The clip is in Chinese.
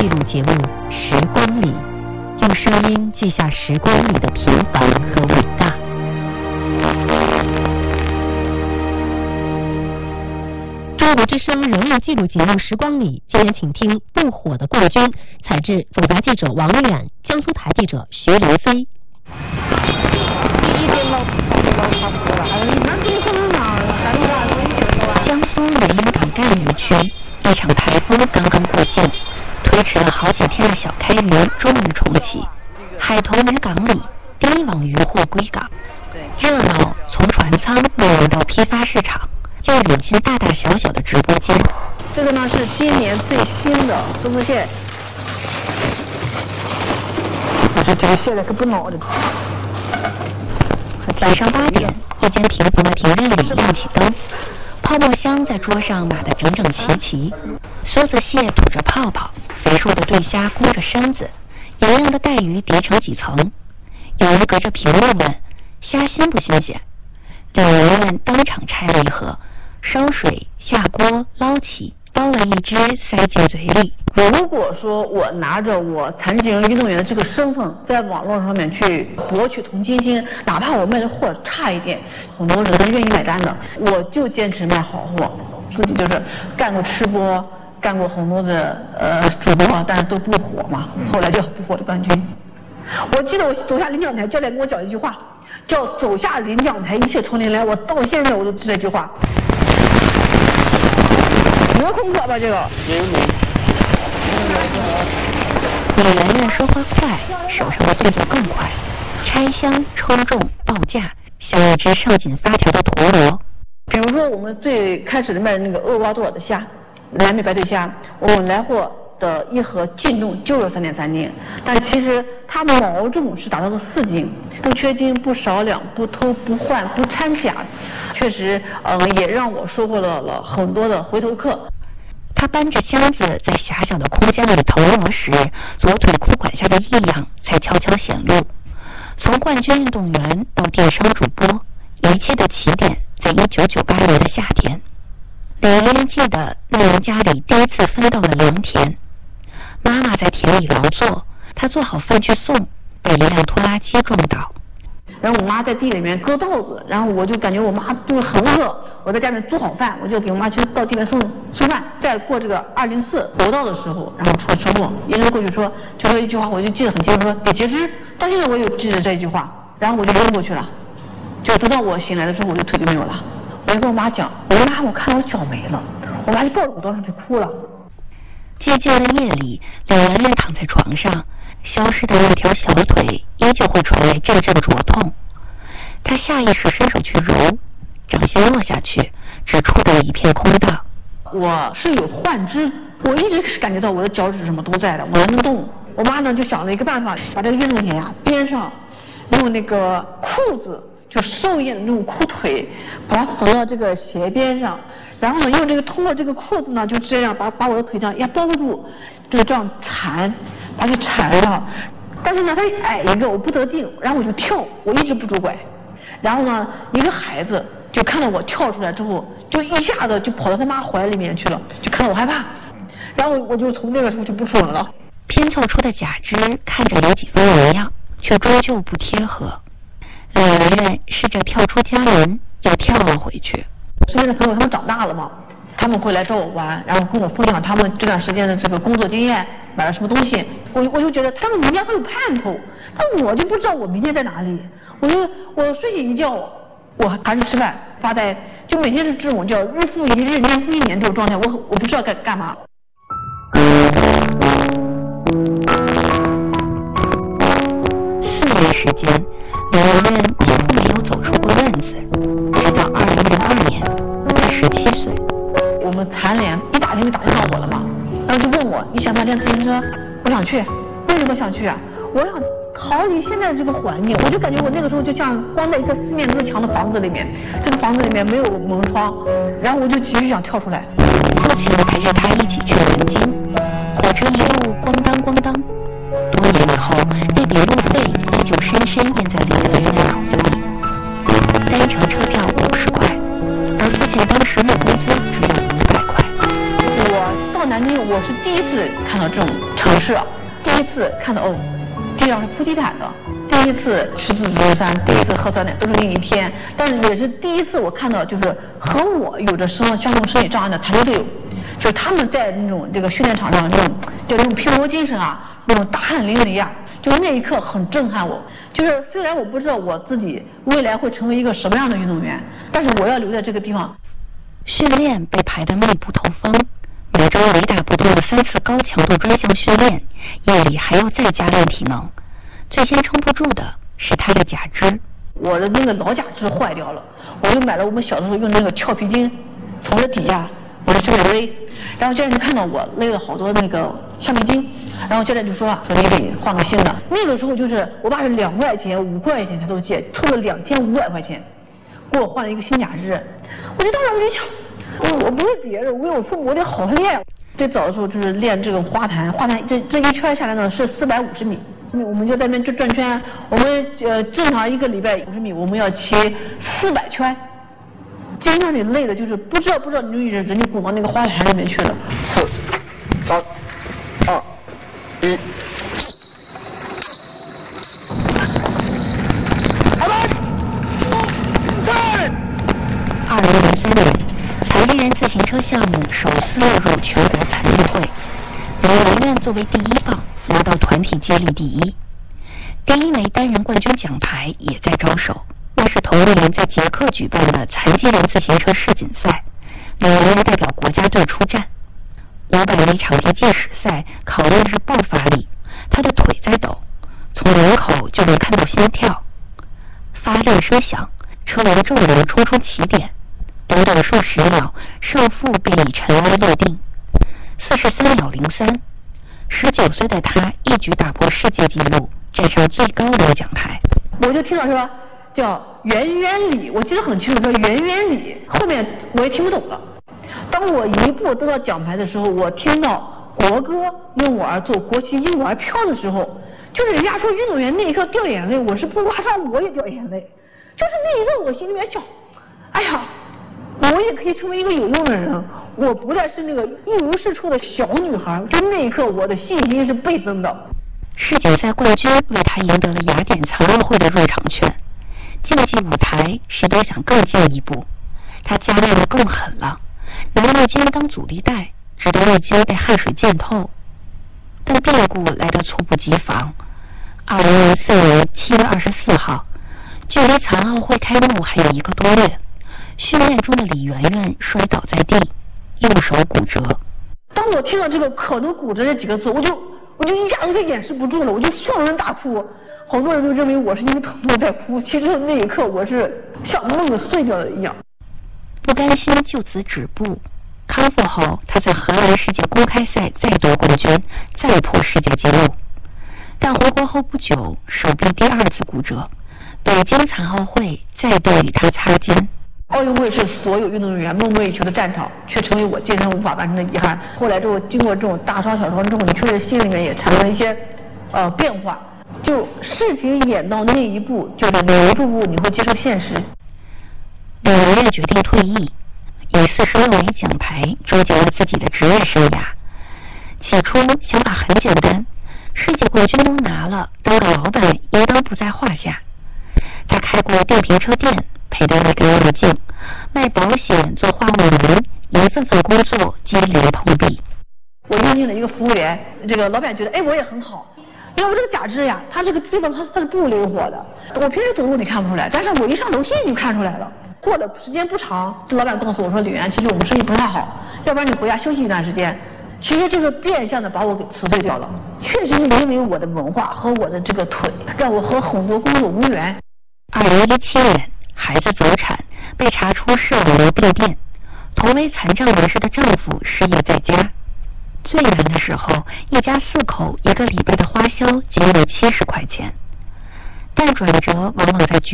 纪录节目《时光里》，用声音记下时光里的平凡和伟大。中国之声人物纪录节目《时光里》，今天请听不火的冠军，采自总台记者王远，江苏台记者徐林飞。江苏连云港赣榆区，一场台风刚刚过境，推迟了好几天的小开渔终于重启。海头渔港里，第一网渔获归港，热闹从船舱蔓延到批发市场，又引进大大小小的直播间。 这个呢是今年最新的松子蟹，这个蟹呢可不孬的。 晚上8点，一间平房的庭院里亮起灯，泡沫箱在桌上码得整整齐齐，梭子蟹吐着泡泡，肥硕的对虾弓着身子，油亮的带鱼叠成几层。有人隔着屏幕问：虾新不新鲜？柳媛媛当场拆了一盒，烧水下锅捞起，捞了一只塞进嘴里。 如果说我拿着我残疾人运动员的这个身份在网络上面去博取同情心，哪怕我卖的货差一点，很多人都愿意买单的，我就坚持卖好货。自己就是干过吃播，干过很多的主播，但是都不火嘛，后来就不火的冠军。我记得我走下领奖台，教练跟我讲一句话，叫走下领奖台一切从零来，我到现在我都记得这句话。有空格吧这个。 柳媛媛说话快，手上的动作更快，拆箱称重报价，像一只上紧发条的陀螺。 比如说我们最开始的卖的那个厄瓜多尔的虾，蓝莓白对虾，我们来货的一盒净重就是3.3斤，但其实它的毛重是达到了4斤，不缺斤不少两，不偷不换不掺假，确实也让我收获了很多的回头客。 他搬着箱子在狭小的空间里腾挪时，左腿裤管下的异样才悄悄显露。从冠军运动员到电商主播，一切的起点在1998年的夏天。柳媛媛记得那年家里第一次分到了良田，妈妈在田里劳作，她做好饭去送，被一辆拖拉机撞倒。 然后我妈在地里面割稻子，然后我就感觉我妈肚子很饿，我在家里面做好饭，我就给我妈去到地里面送饭。在过这个204国道的时候，然后出了车祸，一个人过去说，就说一句话，我就记得很清楚，说得截肢。到现在我有记得这一句话，然后我就晕过去了，就直到我醒来的时候，我就腿就没有了。我就跟我妈讲，我说妈，我看到我脚没了，我妈就抱着我到上去哭了。 寂静的夜里，柳媛媛躺在床上，消失的那条小腿依旧会传来阵阵灼痛。她下意识伸手去揉，掌心落下去，只触到一片空荡。 我是有幻肢，我一直是感觉到我的脚趾什么都在的，我能动。我妈呢就想了一个办法，把这个运动鞋啊边上用那个裤子，就寿宴的那种裤腿，把它缝到这个鞋边上，然后呢用这个通过这个裤子呢就这样把我的腿这样也包住，就这样缠，把它缠了。但是呢它矮一个我不得劲，然后我就跳，我一直不拄拐。然后呢一个孩子就看到我跳出来之后，就一下子就跑到他妈怀里面去了，就看到我害怕，然后我就从那个时候就不出门了。 拼凑出的假肢看着有几分纹样，却终究不贴合。柳媛媛试着跳出家门，又跳了回去。 身边的朋友他们长大了嘛，他们会来找我玩，然后跟我分享他们这段时间的这个工作经验，买了什么东西。我就觉得他们明天会有盼头，但我就不知道我明天在哪里。我睡醒一觉，我还是吃饭发呆，就每天是这种叫日复一日、年复一年这种状态，我不知道该干嘛。 4年时间，柳媛媛几乎没有走出过院子，直到2002年，她17岁。 我们残联一打听就打听到我了嘛，然后就问我你想不想练自行车？我想去。为什么想去啊？我想逃离现在的这个环境，我就感觉我那个时候就像关在一个4面都是墙的房子里面，这个房子里面没有门窗，然后我就急于想跳出来。 父亲陪着他一起去南京，火车一路咣当咣当。多年以后，那笔路费依旧深深印在柳媛媛的脑子里。单程车票50块，而父亲当时的工资只有500块。 我到南京，我是第一次看到这种场是第一次看到地上是铺地毯的，第一次吃自助餐，第一次喝酸奶，都是那一天。但是也是第一次我看到，就是和我有着相同身体障碍的团队队友，就是他们在那种这个训练场上这种拼搏精神啊，那种大汗淋漓啊，就是那一刻很震撼我。就是虽然我不知道我自己未来会成为一个什么样的运动员，但是我要留在这个地方。 训练被排得密不透风，每周雷打不动的3次高强度专项训练，夜里还要再加练体能。最先撑不住的是他的假肢， 我的那个老假肢坏掉了，我就买了我们小的时候用那个俏皮筋，从这底下我的这里勒，然后教练就看到我勒了好多那个橡皮筋，然后教练就说你得换个新的。那个时候就是我爸是2块钱、5块钱他都借，凑了2500块钱给我换了一个新假肢。我就当时我就想，我不是别人，我跟我父母我得好好练。最早的时候就是练这个花坛这一圈下来呢是450米。我们就在那边转圈，我们正常一个礼拜50米，我们要骑400圈，经常你累的就是不知道你人就滚到那个花坛里面去了。 4、3、2、1。 2003年，残疾人自行车项目首次落入全国残运会，刘文苑作为第一棒拿到团体接力第1，第1枚单人冠军奖牌也在招手。那是同一年在捷克举办的残疾人自行车世锦赛，刘文苑代表国家队出战。500米场地计时赛考验的是爆发力，他的腿在抖，从门口就能看到心跳。发令声响，车轮众人冲出起点，短短数十秒，胜负便以尘埃落定。43秒03。19岁的他一举打破世界纪录，站上最高的奖台。 我就听到说叫圆圆里，我记得很清楚，说圆圆里，后面我也听不懂了。当我一步得到奖牌的时候，我听到国歌因我而奏，国旗因我而飘的时候，就是人家说运动员那一刻掉眼泪，我是不马上我也掉眼泪。就是那一刻我心里面想，哎呀，我也可以成为一个有用的人，我不再是那个一无是处的小女孩。就那一刻我的信心是倍增的。 世锦赛冠军为他赢得了雅典残奥会的入场券，竞技舞台使得想更进一步，他加练得更狠了，拿浴巾当阻力带，直到浴巾被汗水溅透。但变故来得猝不及防。2004年7月24号，距离残奥会开幕还有1个多月，训练中的李媛媛摔倒在地，右手骨折。 当我听到这个可能骨折这几个字，我就一下子就掩饰不住了，我就放声大哭。好多人都认为我是因为疼痛在哭，其实那一刻我是像梦子碎掉了一样。 不甘心就此止步，康复后他在荷兰世界公开赛再夺冠军，再破世界纪录。但回国后不久，手臂第2次骨折，北京残奥会再度与他擦肩。 奥运会是所有运动员梦寐以求的战场，却成为我今生无法完成的遗憾。后来之后，经过这种大伤小伤之后，你确实心里面也产生了一些变化。就事情演到那一步，就是每一步你会接受现实。 李媛媛决定退役，以46枚奖牌终结了自己的职业生涯。起初想法很简单，世界冠军都拿了，当个老板应当不在话下。他开过电瓶车店，佩戴了干眼镜，卖保险，做话务员，一份份工作接连碰壁。 我应聘了一个服务员，这个老板觉得我也很好，因为我这个假肢呀，它这个地方它是不灵活的，我平时走路你看不出来，但是我一上楼梯你就看出来了。过了时间不长，这老板告诉我说，李媛，其实我们生意不太好，要不然你回家休息一段时间。其实就是变相的把我给辞退掉了。确实是因为我的文化和我的这个腿，让我和很多工作无缘。 2017年，孩子早产，被查出视网膜病变，同为残障人士的丈夫失业在家。最难的时候，一家4口1个礼拜的花销仅有70块钱。但转折往往在举